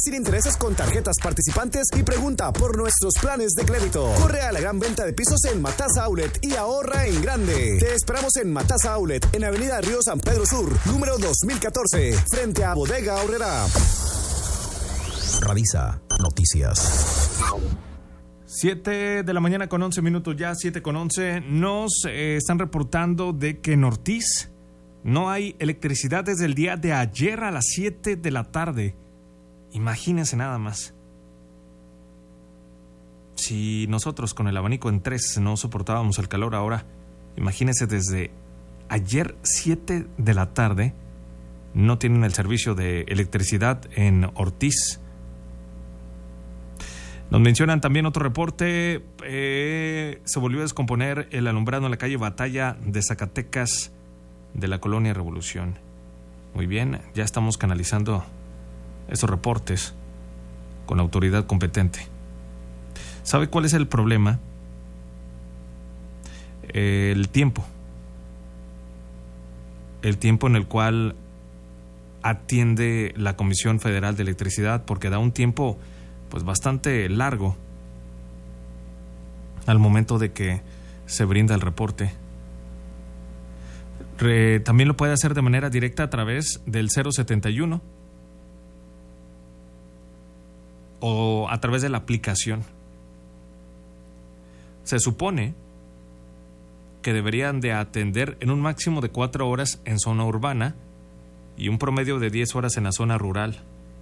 sin intereses con tarjetas participantes y pregunta por nuestros planes de crédito. Corre a la gran venta de pisos en Matasa Outlet y ahorra en grande. Te esperamos en Matasa Outlet, en Avenida Río San Pedro Sur, número 2014, frente a Bodega Aurrera. Radisa Noticias. 7 de la mañana con 11 minutos ya, 7 con 11. Nos están reportando de que en Ortiz no hay electricidad desde el día de ayer a las 7 de la tarde. Imagínense nada más. Si nosotros con el abanico en 3 no soportábamos el calor ahora, imagínense desde ayer 7 de la tarde no tienen el servicio de electricidad en Ortiz. Nos mencionan también otro reporte, se volvió a descomponer el alumbrado en la calle Batalla de Zacatecas de la Colonia Revolución. Muy bien, ya estamos canalizando esos reportes con la autoridad competente. ¿Sabe cuál es el problema? El tiempo. El tiempo en el cual atiende la Comisión Federal de Electricidad, porque da un tiempo pues bastante largo al momento de que se brinda el reporte. También lo puede hacer de manera directa a través del 071 o a través de la aplicación. Se supone que deberían de atender en un máximo de 4 horas en zona urbana y un promedio de 10 horas en la zona rural.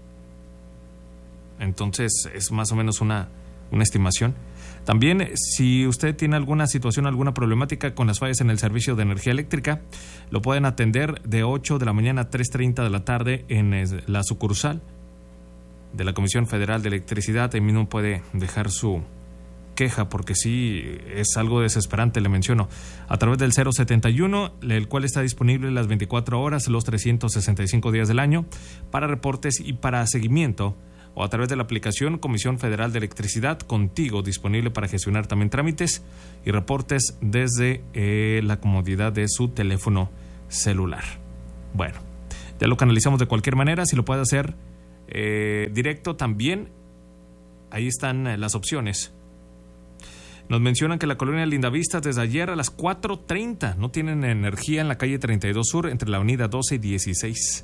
Entonces es más o menos una estimación. También, si usted tiene alguna situación, alguna problemática con las fallas en el servicio de energía eléctrica, lo pueden atender de 8 de la mañana a 3:30 de la tarde en la sucursal de la Comisión Federal de Electricidad. Ahí mismo puede dejar su queja, porque sí es algo desesperante, le menciono, a través del 071, el cual está disponible las 24 horas, los 365 días del año, para reportes y para seguimiento, o a través de la aplicación Comisión Federal de Electricidad Contigo, disponible para gestionar también trámites y reportes desde la comodidad de su teléfono celular. Bueno, ya lo canalizamos de cualquier manera. Si lo puede hacer directo también, ahí están las opciones. Nos mencionan que la colonia Lindavista desde ayer a las 4:30 no tienen energía en la calle 32 Sur, entre la avenida 12 y 16.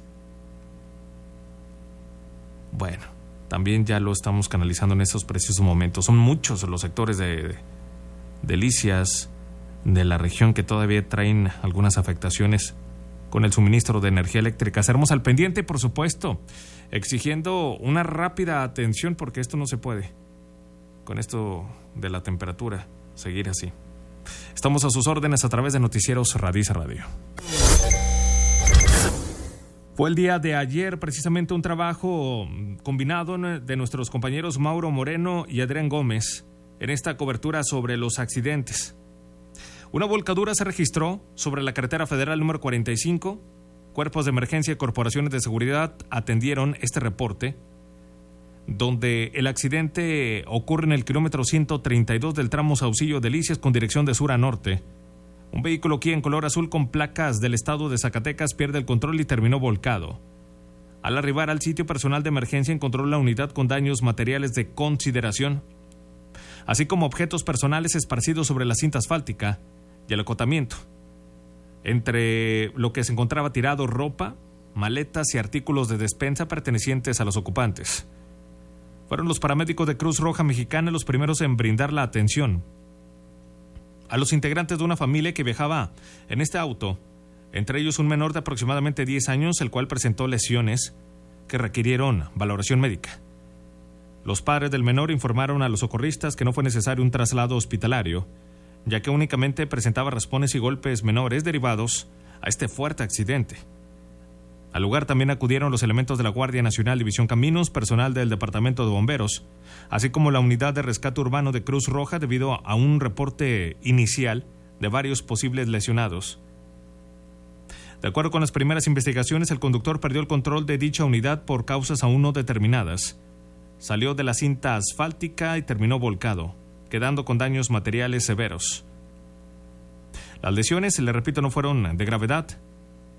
Bueno, también ya lo estamos canalizando en estos precisos momentos. Son muchos los sectores de Delicias, de la región, que todavía traen algunas afectaciones con el suministro de energía eléctrica. Estaremos al pendiente, por supuesto, exigiendo una rápida atención, porque esto no se puede, con esto de la temperatura, seguir así. Estamos a sus órdenes a través de Noticieros Radisa Radio. Fue el día de ayer precisamente un trabajo combinado de nuestros compañeros Mauro Moreno y Adrián Gómez en esta cobertura sobre los accidentes. Una volcadura se registró sobre la carretera federal número 45. Cuerpos de emergencia y corporaciones de seguridad atendieron este reporte, donde el accidente ocurre en el kilómetro 132 del tramo Saucillo-Delicias con dirección de sur a norte. Un vehículo Kia en color azul con placas del estado de Zacatecas pierde el control y terminó volcado. Al arribar al sitio, personal de emergencia encontró la unidad con daños materiales de consideración, así como objetos personales esparcidos sobre la cinta asfáltica y el acotamiento. Entre lo que se encontraba tirado, ropa, maletas y artículos de despensa pertenecientes a los ocupantes. Fueron los paramédicos de Cruz Roja Mexicana los primeros en brindar la atención a los integrantes de una familia que viajaba en este auto, entre ellos un menor de aproximadamente 10 años, el cual presentó lesiones que requirieron valoración médica. Los padres del menor informaron a los socorristas que no fue necesario un traslado hospitalario, ya que únicamente presentaba raspones y golpes menores derivados a este fuerte accidente. Al lugar también acudieron los elementos de la Guardia Nacional, División Caminos, personal del Departamento de Bomberos, así como la Unidad de Rescate Urbano de Cruz Roja, debido a un reporte inicial de varios posibles lesionados. De acuerdo con las primeras investigaciones, el conductor perdió el control de dicha unidad por causas aún no determinadas. Salió de la cinta asfáltica y terminó volcado, quedando con daños materiales severos. Las lesiones, le repito, no fueron de gravedad.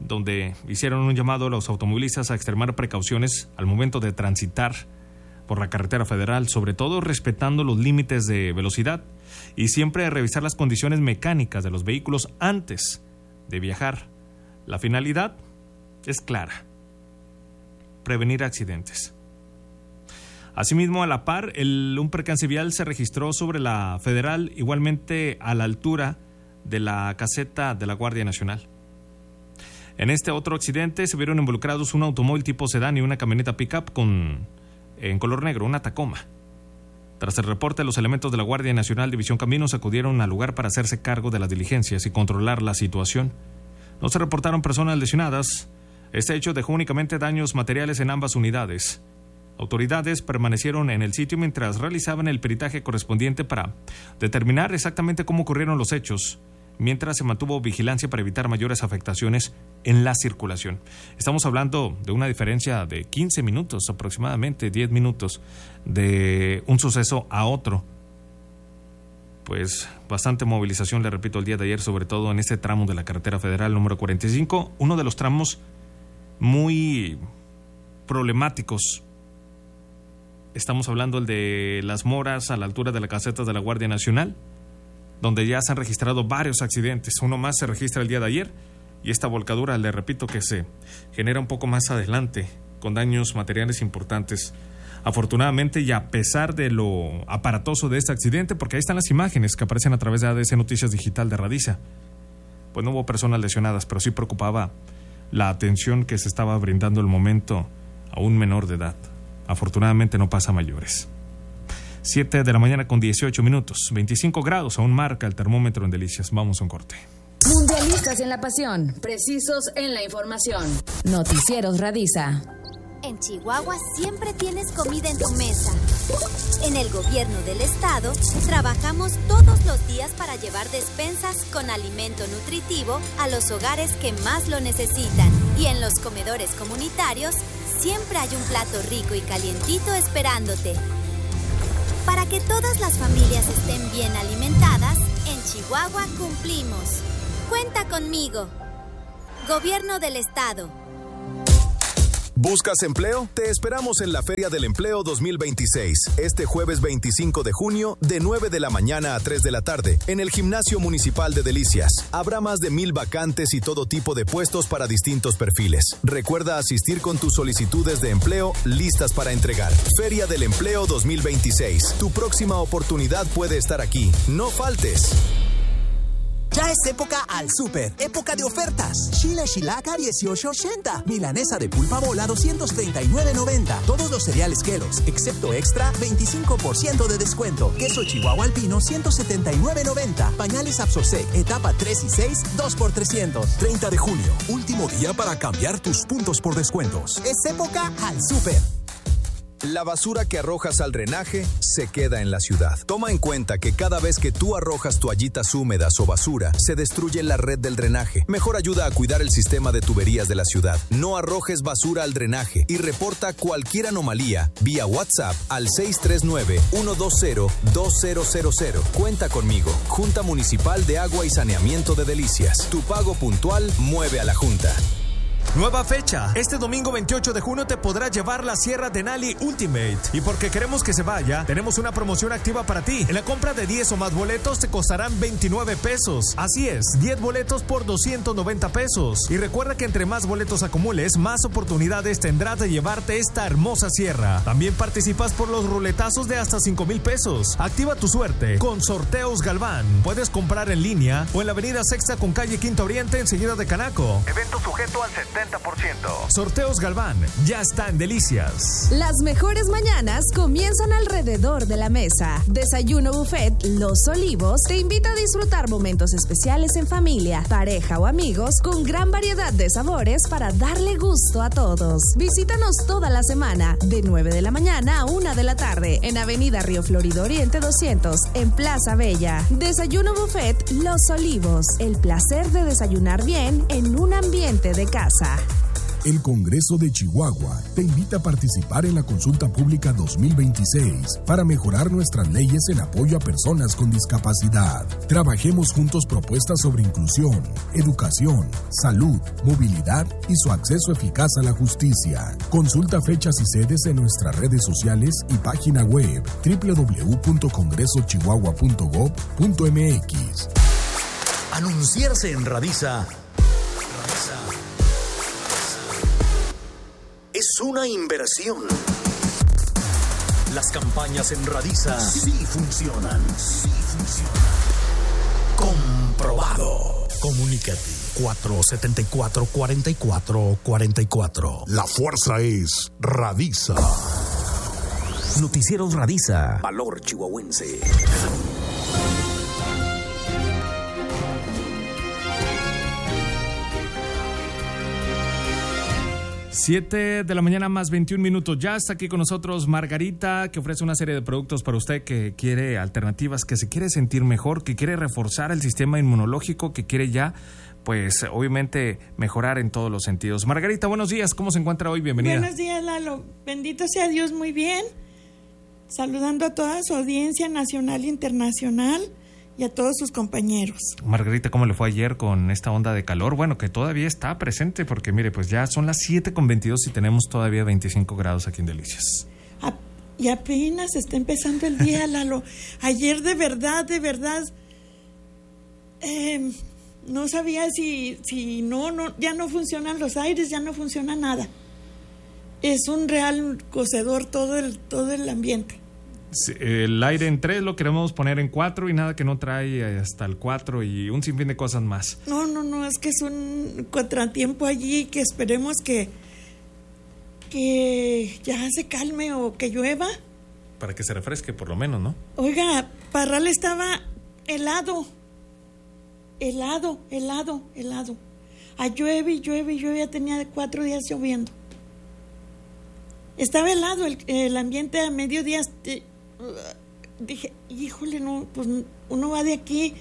donde hicieron un llamado a los automovilistas a extremar precauciones al momento de transitar por la carretera federal, sobre todo respetando los límites de velocidad y siempre revisar las condiciones mecánicas de los vehículos antes de viajar. La finalidad es clara: prevenir accidentes. Asimismo, a la par, un percance vial se registró sobre la federal, igualmente a la altura de la caseta de la Guardia Nacional. En este otro accidente se vieron involucrados un automóvil tipo sedán y una camioneta pick-up en color negro, una Tacoma. Tras el reporte, los elementos de la Guardia Nacional División Caminos acudieron al lugar para hacerse cargo de las diligencias y controlar la situación. No se reportaron personas lesionadas. Este hecho dejó únicamente daños materiales en ambas unidades. Autoridades permanecieron en el sitio mientras realizaban el peritaje correspondiente para determinar exactamente cómo ocurrieron los hechos, mientras se mantuvo vigilancia para evitar mayores afectaciones en la circulación. Estamos hablando de una diferencia de 15 minutos, aproximadamente 10 minutos, de un suceso a otro. Pues bastante movilización, le repito, el día de ayer, sobre todo en este tramo de la carretera federal número 45, uno de los tramos muy problemáticos. Estamos hablando el de Las Moras, a la altura de la caseta de la Guardia Nacional, donde ya se han registrado varios accidentes. Uno más se registra el día de ayer y esta volcadura, le repito, que se genera un poco más adelante con daños materiales importantes. Afortunadamente, y a pesar de lo aparatoso de este accidente, porque ahí están las imágenes que aparecen a través de ADC Noticias Digital de Radiza, pues no hubo personas lesionadas, pero sí preocupaba la atención que se estaba brindando el momento a un menor de edad. Afortunadamente no pasa a mayores. 7 de la mañana con 18 minutos, 25 grados aún marca el termómetro en Delicias. Vamos a un corte. Mundialistas en la pasión, precisos en la información. Noticieros Radiza. En Chihuahua siempre tienes comida en tu mesa. En el gobierno del estado trabajamos todos los días para llevar despensas con alimento nutritivo a los hogares que más lo necesitan. Y en los comedores comunitarios siempre hay un plato rico y calientito esperándote. Para que todas las familias estén bien alimentadas, en Chihuahua cumplimos. Cuenta conmigo. Gobierno del Estado. ¿Buscas empleo? Te esperamos en la Feria del Empleo 2026, este jueves 25 de junio, de 9 de la mañana a 3 de la tarde, en el Gimnasio Municipal de Delicias. Habrá más de 1,000 vacantes y todo tipo de puestos para distintos perfiles. Recuerda asistir con tus solicitudes de empleo listas para entregar. Feria del Empleo 2026. Tu próxima oportunidad puede estar aquí. No faltes. Ya es época al súper, época de ofertas. Chile Shilaca 18.80, milanesa de pulpa bola 239.90. Todos los cereales Kellogg's, excepto Extra, 25% de descuento. Queso Chihuahua Alpino 179.90. Pañales Absorsec, etapa 3 y 6, 2 por 300. 30 de junio, último día para cambiar tus puntos por descuentos. Es época al súper. La basura que arrojas al drenaje se queda en la ciudad. Toma en cuenta que cada vez que tú arrojas toallitas húmedas o basura, se destruye la red del drenaje. Mejor ayuda a cuidar el sistema de tuberías de la ciudad. No arrojes basura al drenaje y reporta cualquier anomalía vía WhatsApp al 639-120-2000. Cuenta conmigo. Junta Municipal de Agua y Saneamiento de Delicias. Tu pago puntual mueve a la Junta. Nueva fecha. Este domingo 28 de junio te podrás llevar la Sierra Denali Ultimate. Y porque queremos que se vaya, tenemos una promoción activa para ti. En la compra de 10 o más boletos te costarán 29 pesos. Así es, 10 boletos por 290 pesos. Y recuerda que entre más boletos acumules, más oportunidades tendrás de llevarte esta hermosa sierra. También participas por los ruletazos de hasta 5,000 pesos. Activa tu suerte con Sorteos Galván. Puedes comprar en línea o en la avenida Sexta con calle Quinta Oriente, enseguida de Canaco. Evento sujeto al 70%. Sorteos Galván ya está en Delicias. Las mejores mañanas comienzan alrededor de la mesa. Desayuno Buffet Los Olivos te invita a disfrutar momentos especiales en familia, pareja o amigos con gran variedad de sabores para darle gusto a todos. Visítanos toda la semana de 9 de la mañana a 1 de la tarde en Avenida Río Florido Oriente 200 en Plaza Bella. Desayuno Buffet Los Olivos. El placer de desayunar bien en un ambiente de casa. El Congreso de Chihuahua te invita a participar en la consulta pública 2026 para mejorar nuestras leyes en apoyo a personas con discapacidad. Trabajemos juntos propuestas sobre inclusión, educación, salud, movilidad y su acceso eficaz a la justicia. Consulta fechas y sedes en nuestras redes sociales y página web www.congresochihuahua.gov.mx. Anunciarse en Radisa es una inversión. Las campañas en Radisa sí funcionan. Comprobado. Comunícate 474-4444. La fuerza es Radisa. Noticieros Radisa. Valor chihuahuense. 7 de la mañana más 21 minutos. Ya está aquí con nosotros Margarita, que ofrece una serie de productos para usted que quiere alternativas, que se quiere sentir mejor, que quiere reforzar el sistema inmunológico, que quiere ya, pues obviamente mejorar en todos los sentidos. Margarita, buenos días. ¿Cómo se encuentra hoy? Bienvenida. Buenos días, Lalo. Bendito sea Dios, muy bien. Saludando a toda su audiencia nacional e internacional y a todos sus compañeros. Margarita, ¿cómo le fue ayer con esta onda de calor? Bueno, que todavía está presente porque, mire, pues ya son las 7:22 y tenemos todavía 25 grados aquí en Delicias. Y apenas está empezando el día, Lalo. Ayer de verdad, no sabía si ya no funcionan los aires, ya no funciona nada. Es un real cocedor todo el ambiente. Sí, el aire en 3 lo queremos poner en 4 y nada que no trae hasta el 4 y un sinfín de cosas más. No, es que es un contratiempo allí que esperemos que ya se calme o que llueva. Para que se refresque por lo menos, ¿no? Oiga, Parral estaba helado. Llueve, ya tenía 4 días lloviendo. Estaba helado el ambiente a mediodía. Dije, híjole, no, pues uno va de aquí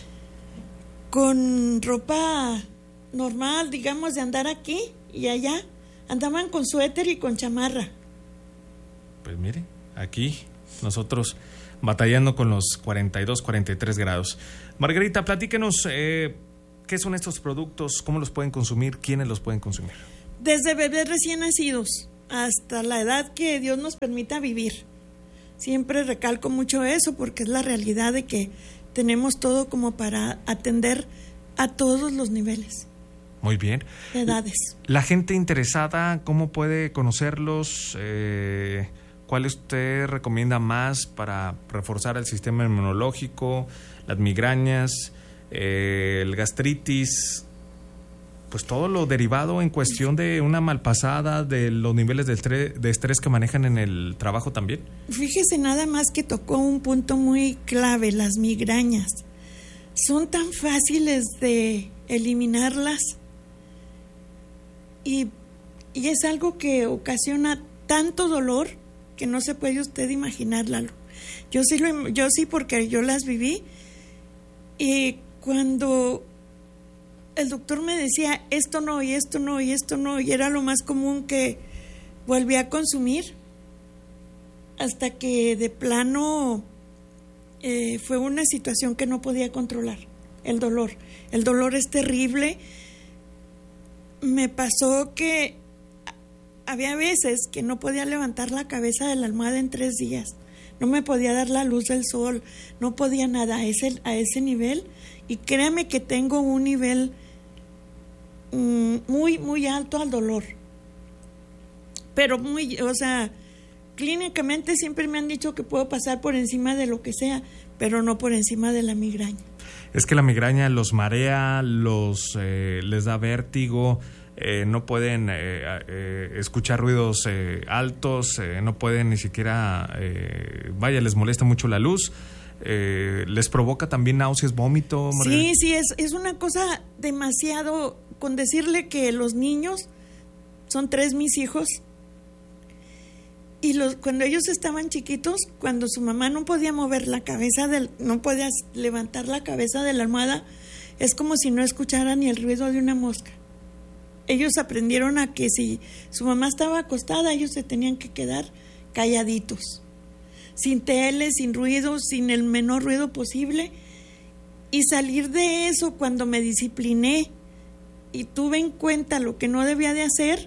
con ropa normal, digamos, de andar aquí y allá. Andaban con suéter y con chamarra. Pues mire, aquí nosotros batallando con los 42, 43 grados. Margarita, platíquenos, ¿qué son estos productos? ¿Cómo los pueden consumir? ¿Quiénes los pueden consumir? Desde bebés recién nacidos hasta la edad que Dios nos permita vivir. Siempre recalco mucho eso porque es la realidad de que tenemos todo como para atender a todos los niveles. Muy bien. Edades. La gente interesada, ¿cómo puede conocerlos? ¿Cuál usted recomienda más para reforzar el sistema inmunológico, las migrañas, el gastritis? Pues todo lo derivado en cuestión de una malpasada, de los niveles de estrés que manejan en el trabajo también. Fíjese nada más que tocó un punto muy clave, las migrañas. Son tan fáciles de eliminarlas y es algo que ocasiona tanto dolor que no se puede usted imaginarlo. Yo sí porque yo las viví y cuando el doctor me decía esto no, y era lo más común que volví a consumir hasta que de plano fue una situación que no podía controlar. El dolor es terrible. Me pasó que había veces que no podía levantar la cabeza de la almohada en 3 días. No me podía dar la luz del sol, no podía nada a ese nivel. Y créame que tengo un nivel muy, muy alto al dolor. Pero clínicamente siempre me han dicho que puedo pasar por encima de lo que sea, pero no por encima de la migraña. Es que la migraña los marea, les da vértigo, no pueden escuchar ruidos altos, no pueden ni siquiera, les molesta mucho la luz. ¿Les provoca también náuseas, vómito? Sí, es una cosa demasiado. Con decirle que los niños, son 3 mis hijos, y cuando ellos estaban chiquitos, cuando su mamá no podía mover la cabeza, no podía levantar la cabeza de la almohada, es como si no escuchara ni el ruido de una mosca. ellos aprendieron a que si su mamá estaba acostada, ellos se tenían que quedar calladitos, sin tele, sin ruido, sin el menor ruido posible, y salir de eso cuando me discipliné y tuve en cuenta lo que no debía de hacer.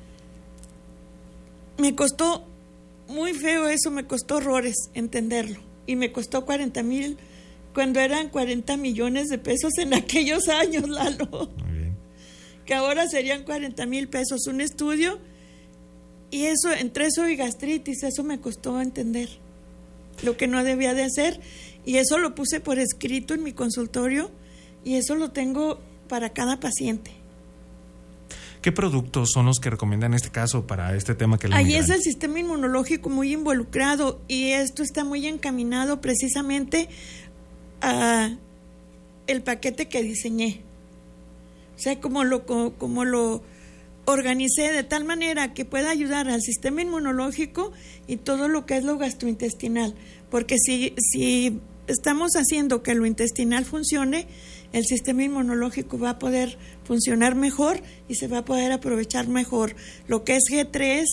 Me costó muy feo eso, me costó horrores entenderlo, y me costó 40,000 cuando eran 40 millones de pesos en aquellos años, Lalo. Muy bien. Que ahora serían 40,000 pesos un estudio, y eso, entre eso y gastritis, eso me costó entender lo que no debía de hacer, y eso lo puse por escrito en mi consultorio, y eso lo tengo para cada paciente. ¿Qué productos son los que recomiendan en este caso para este tema que le Ahí es el sistema inmunológico muy involucrado, y esto está muy encaminado precisamente a el paquete que diseñé. O sea, como lo organicé de tal manera que pueda ayudar al sistema inmunológico y todo lo que es lo gastrointestinal, porque si estamos haciendo que lo intestinal funcione, el sistema inmunológico va a poder funcionar mejor y se va a poder aprovechar mejor lo que es G3,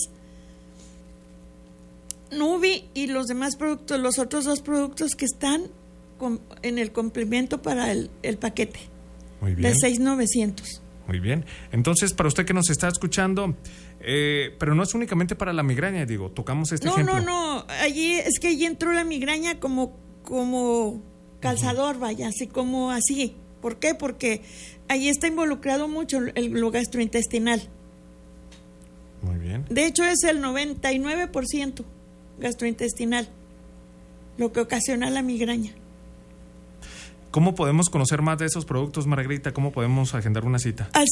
Nubi y los demás productos, los otros 2 productos que están en el complemento para el paquete. Muy bien. De 6,900. Muy bien. Entonces, para usted que nos está escuchando, pero no es únicamente para la migraña, digo, tocamos este ejemplo. No, allí entró la migraña como calzador, vaya, así como así. ¿Por qué? Porque allí está involucrado mucho lo gastrointestinal. Muy bien. De hecho, es el 99% gastrointestinal lo que ocasiona la migraña. ¿Cómo podemos conocer más de esos productos, Margarita? ¿Cómo podemos agendar una cita? Al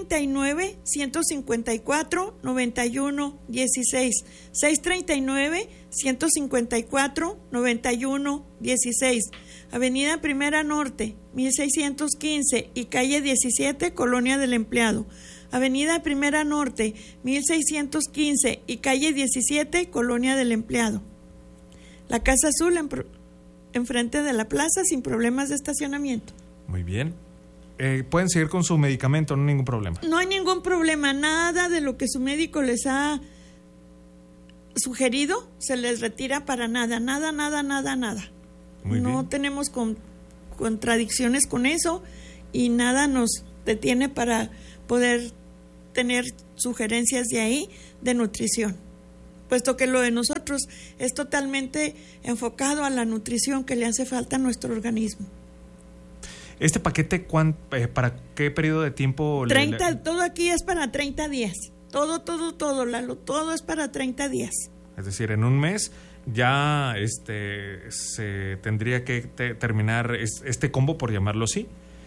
639-154-9116. 639-154-9116. Avenida Primera Norte, 1615 y calle 17, Colonia del Empleado. Avenida Primera Norte, 1615 y calle 17, Colonia del Empleado. La Casa Azul enfrente de la plaza, sin problemas de estacionamiento. Muy bien. Pueden seguir con su medicamento, no hay ningún problema. No hay ningún problema, nada de lo que su médico les ha sugerido se les retira para nada, nada. Muy no bien. Tenemos contradicciones con eso y nada nos detiene para poder tener sugerencias de ahí de nutrición, puesto que lo de nosotros es totalmente enfocado a la nutrición que le hace falta a nuestro organismo. ¿Este paquete para qué periodo de tiempo? 30, todo aquí es para 30 días. Todo, Lalo, todo es para 30 días. Es decir, en un mes ya se tendría que terminar este combo, por llamarlo así.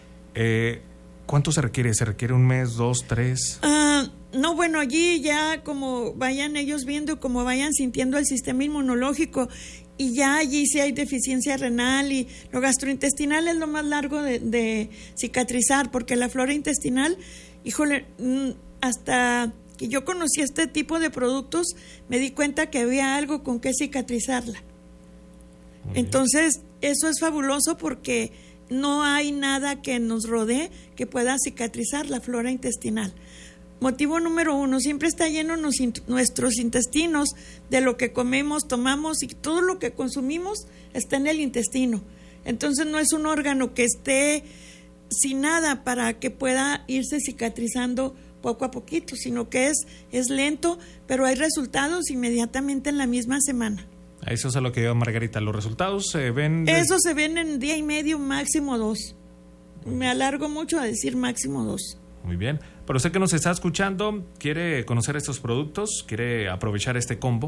¿Cuánto se requiere? ¿Se requiere un mes, 2, 3? No, bueno, allí ya como vayan ellos viendo, como vayan sintiendo el sistema inmunológico, y ya allí sí hay deficiencia renal, y lo gastrointestinal es lo más largo de cicatrizar, porque la flora intestinal, híjole, hasta que yo conocí este tipo de productos, me di cuenta que había algo con que cicatrizarla. Entonces, eso es fabuloso porque no hay nada que nos rodee que pueda cicatrizar la flora intestinal. Motivo número 1, siempre está lleno nuestros intestinos de lo que comemos, tomamos, y todo lo que consumimos está en el intestino. Entonces no es un órgano que esté sin nada para que pueda irse cicatrizando poco a poquito, sino que es lento, pero hay resultados inmediatamente en la misma semana. Eso es a lo que lleva Margarita. ¿Los resultados se ven? Eso se ven en día y medio, máximo 2. Me alargo mucho a decir máximo 2. Muy bien. Pero usted que nos está escuchando, quiere conocer estos productos, quiere aprovechar este combo,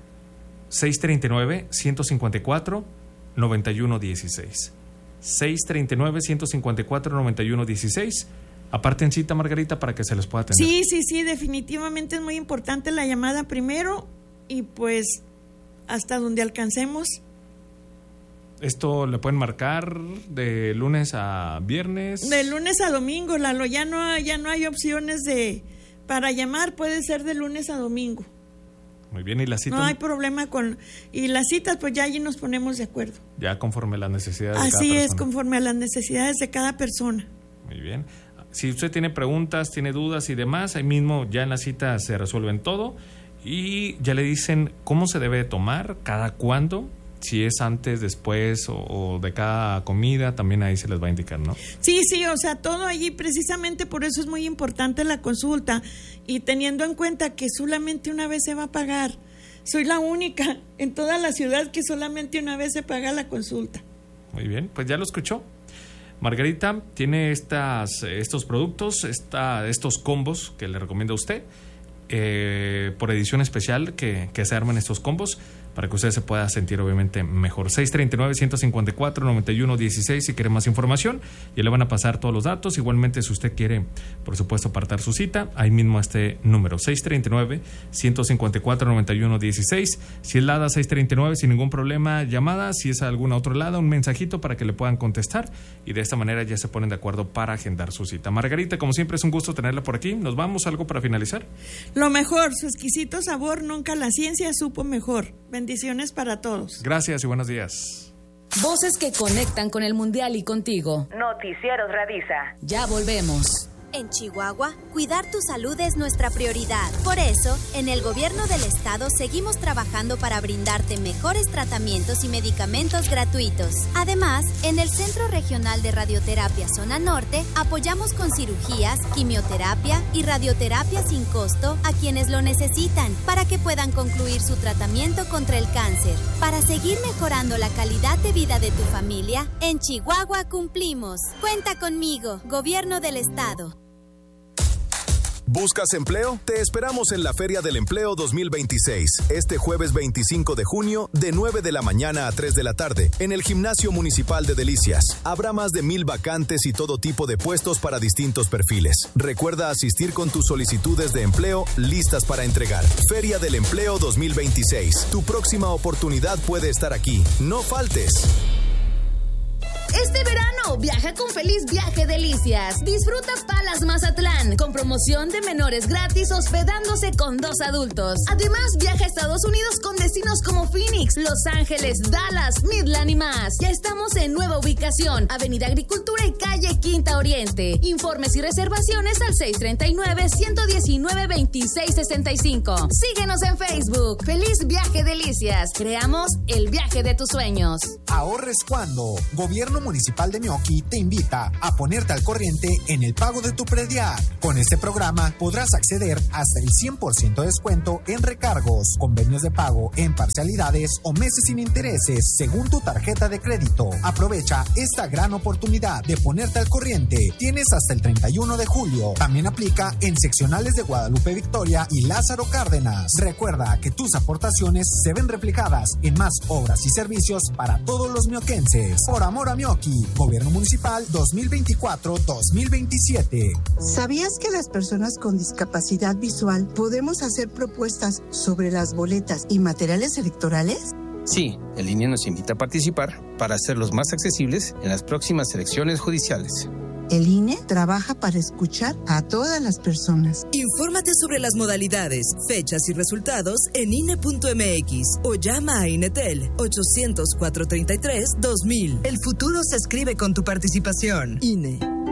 639-154-9116. 639-154-9116. Aparten cita, Margarita, para que se les pueda atender. Sí, definitivamente es muy importante la llamada primero, y pues hasta donde alcancemos. ¿Esto le pueden marcar de lunes a viernes? De lunes a domingo, Lalo, ya no hay opciones para llamar, puede ser de lunes a domingo. Muy bien, ¿y las citas? No hay problema y las citas, pues ya allí nos ponemos de acuerdo. Ya conforme a las necesidades de cada persona. Así es, conforme a las necesidades de cada persona. Muy bien. Si usted tiene preguntas, tiene dudas y demás, ahí mismo ya en la cita se resuelven todo y ya le dicen cómo se debe tomar, cada cuándo, si es antes, después o de cada comida, también ahí se les va a indicar, ¿no? Sí, o sea, todo allí, precisamente por eso es muy importante la consulta y teniendo en cuenta que solamente una vez se va a pagar. Soy la única en toda la ciudad que solamente una vez se paga la consulta. Muy bien, pues ya lo escuchó. Margarita tiene estos productos, estos combos que le recomienda a usted, por edición especial que se arman estos combos para que usted se pueda sentir obviamente mejor. 639-154-9116 si quiere más información, y le van a pasar todos los datos. Igualmente, si usted quiere, por supuesto, apartar su cita, ahí mismo este número, 639-154-9116. Si es LADA, 639, sin ningún problema, llamada. Si es alguna otra LADA, un mensajito para que le puedan contestar, y de esta manera ya se ponen de acuerdo para agendar su cita. Margarita, como siempre, es un gusto tenerla por aquí. ¿Nos vamos? ¿Algo para finalizar? Lo mejor, su exquisito sabor, nunca la ciencia supo mejor. Bendiciones para todos. Gracias y buenos días. Voces que conectan con el Mundial y contigo. Noticieros Radisa. Ya volvemos. En Chihuahua, cuidar tu salud es nuestra prioridad. Por eso, en el gobierno del estado seguimos trabajando para brindarte mejores tratamientos y medicamentos gratuitos. Además, en el Centro Regional de Radioterapia Zona Norte, apoyamos con cirugías, quimioterapia y radioterapia sin costo a quienes lo necesitan para que puedan concluir su tratamiento contra el cáncer. Para seguir mejorando la calidad de vida de tu familia, en Chihuahua cumplimos. Cuenta conmigo, Gobierno del Estado. ¿Buscas empleo? Te esperamos en la Feria del Empleo 2026, este jueves 25 de junio, de 9 de la mañana a 3 de la tarde, en el Gimnasio Municipal de Delicias. Habrá más de 1,000 vacantes y todo tipo de puestos para distintos perfiles. Recuerda asistir con tus solicitudes de empleo listas para entregar. Feria del Empleo 2026. Tu próxima oportunidad puede estar aquí. No faltes. Este verano, viaja con Feliz Viaje Delicias. Disfruta Palas Mazatlán, con promoción de menores gratis hospedándose con 2 adultos. Además, viaja a Estados Unidos con destinos como Phoenix, Los Ángeles, Dallas, Midland y más. Ya estamos en nueva ubicación, Avenida Agricultura y Calle Quinta Oriente. Informes y reservaciones al 639-119-2665. Síguenos en Facebook. Feliz Viaje Delicias. Creamos el viaje de tus sueños. Ahorres cuando. Gobierno Municipal de Meoqui te invita a ponerte al corriente en el pago de tu predial. Con este programa podrás acceder hasta el 100% de descuento en recargos, convenios de pago en parcialidades o meses sin intereses según tu tarjeta de crédito. Aprovecha esta gran oportunidad de ponerte al corriente. Tienes hasta el 31 de julio. También aplica en seccionales de Guadalupe Victoria y Lázaro Cárdenas. Recuerda que tus aportaciones se ven reflejadas en más obras y servicios para todos los mioquenses. Por amor a Meoqui, Gobierno Municipal 2024-2027. ¿Sabías que las personas con discapacidad visual podemos hacer propuestas sobre las boletas y materiales electorales? Sí, el INE nos invita a participar para hacerlos más accesibles en las próximas elecciones judiciales. El INE trabaja para escuchar a todas las personas. Infórmate sobre las modalidades, fechas y resultados en INE.mx o llama a INETEL 800-433-2000. El futuro se escribe con tu participación. INE.